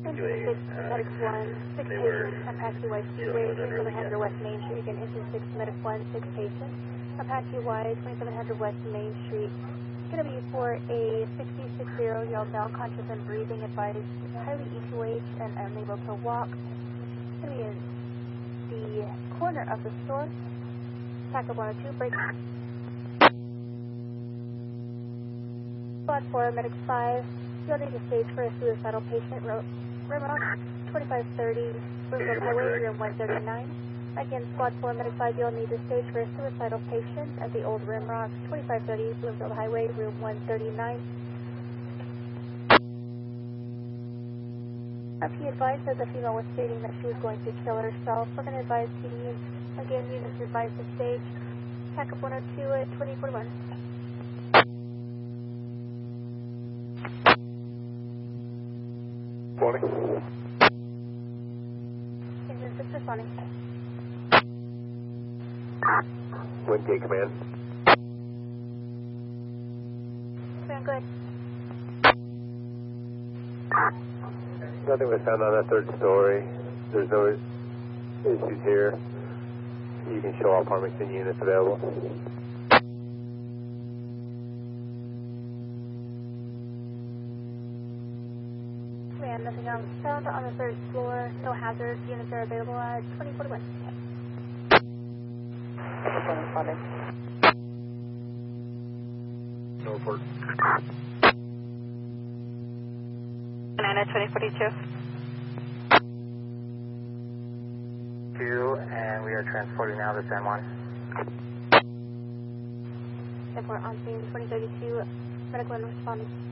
Engine 6, Medic 1, 6 patients, Apache Y Seaway, 2700 West Main Street. Again, Engine 6, Medic 1, 6 patients, Apache Y, 2700 West Main Street. It's going to be for a 6060 down, conscious and breathing, advised, highly EQH and unable to walk. It's going to be in the corner of the store. Tack up 102, break. Squad 4, Medic 5, you'll need to stage for a suicidal patient, Rimrock 2530, Bloomfield Highway, room 139. Again, Squad 4, Medic 5, you'll need to stage for a suicidal patient at the old Rimrock 2530, Bloomfield Highway, room 139. He advised that the female was stating that she was going to kill herself. We're going to advise PD, again, units advised to stage. Tack up 102 at 2041. Engine 6 responding. Windgate command. Command, go ahead. Nothing was found on that third story. There's no issues here. You can show all Farmington units available. Command, nothing else found on the third floor. No hazards. Units are available at 2041. Responding. No report. 9 at 2042. And we are transporting now to San Juan. Airport on scene 2032. Medical and responding.